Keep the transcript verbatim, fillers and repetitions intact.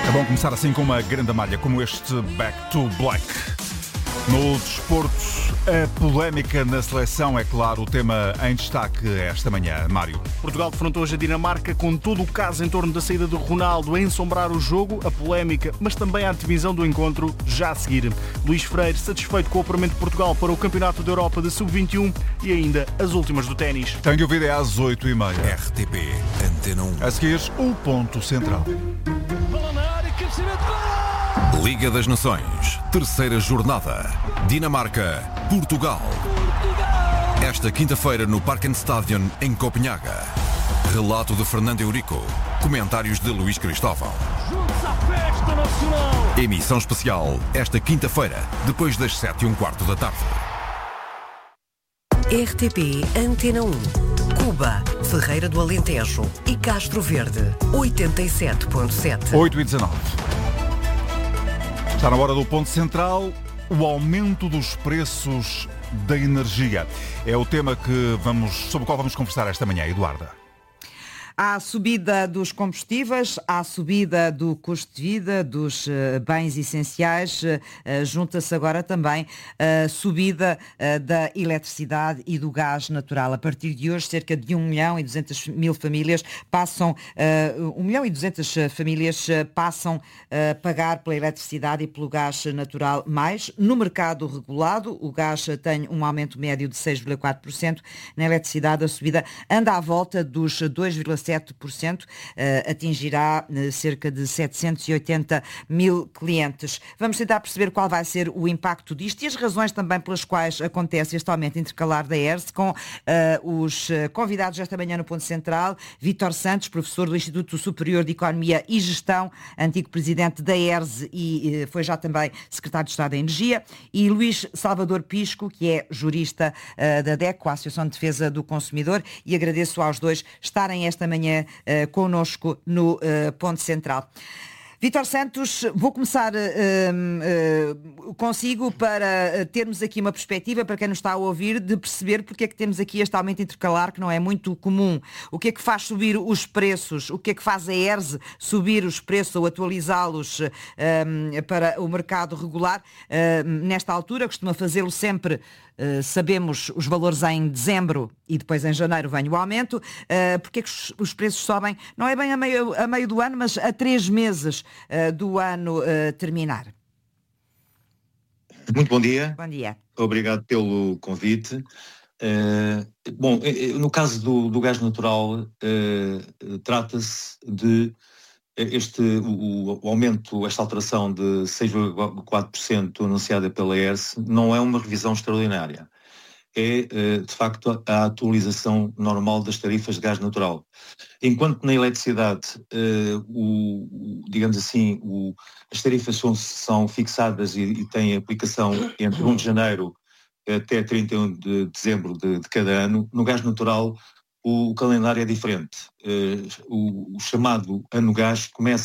É bom começar assim com uma grande malha como este Back to Black. No desporto, a polémica na seleção é, claro, o tema em destaque esta manhã. Mário. Portugal defrontou hoje a Dinamarca com todo o caso em torno da saída de Ronaldo a ensombrar o jogo, a polémica, mas também a antevisão do encontro já a seguir. Luís Freire satisfeito com o apuramento de Portugal para o Campeonato da Europa de sub vinte e um e ainda as últimas do ténis. Tem de ouvir é às oito e meia. R T P Antena um. A seguir, o ponto central. Liga das Nações, terceira jornada. Dinamarca, Portugal. Esta quinta-feira no Parkenstadion, em Copenhaga. Relato de Fernando Eurico. Comentários de Luís Cristóvão. Emissão especial, esta quinta-feira, depois das sete e um quarto da tarde. R T P Antena um. Cuba, Ferreira do Alentejo e Castro Verde, oitenta e sete ponto sete. oito e dezanove. Está na hora do ponto central, o aumento dos preços da energia. É o tema que vamos, sobre o qual vamos conversar esta manhã, Eduarda. Há a subida dos combustíveis, há a subida do custo de vida, dos uh, bens essenciais, uh, junta-se agora também a subida uh, da eletricidade e do gás natural. A partir de hoje, cerca de um milhão e duzentas mil famílias passam, uh, um milhão e duzentas famílias uh, passam a uh, pagar pela eletricidade e pelo gás natural mais. No mercado regulado, o gás tem um aumento médio de seis vírgula quatro por cento. Na eletricidade, a subida anda à volta dos dois vírgula sete por cento, uh, atingirá uh, cerca de setecentos e oitenta mil clientes. Vamos tentar perceber qual vai ser o impacto disto e as razões também pelas quais acontece este aumento intercalar da E R S, com uh, os convidados esta manhã no Ponto Central: Vítor Santos, professor do Instituto Superior de Economia e Gestão, antigo presidente da E R S e uh, foi já também secretário de Estado da Energia, e Luís Salvador Pisco, que é jurista uh, da DECO, a Associação de Defesa do Consumidor, e agradeço aos dois estarem esta manhã uh, connosco no uh, Ponto Central. Vítor Santos, vou começar uh, uh, consigo para termos aqui uma perspectiva, para quem nos está a ouvir, de perceber porque é que temos aqui este aumento intercalar que não é muito comum. O que é que faz subir os preços? O que é que faz a E R S subir os preços ou atualizá-los uh, para o mercado regular? Uh, nesta altura, costuma fazê-lo sempre. Uh, sabemos os valores em dezembro e depois em janeiro vem o aumento. Uh, porque é que os, os preços sobem? Não é bem a meio, a meio do ano, mas a três meses uh, do ano uh, terminar. Muito bom dia. Bom dia. Obrigado pelo convite. Uh, bom, no caso do, do gás natural, uh, trata-se de este, o, o aumento, esta alteração de seis vírgula quatro por cento anunciada pela E R S, não é uma revisão extraordinária. É, de facto, a atualização normal das tarifas de gás natural. Enquanto na eletricidade, o, digamos assim, o, as tarifas são, são fixadas e, e têm aplicação entre primeiro de janeiro até trinta e um de dezembro de, de cada ano, no gás natural o calendário é diferente. O, o chamado ano gás começa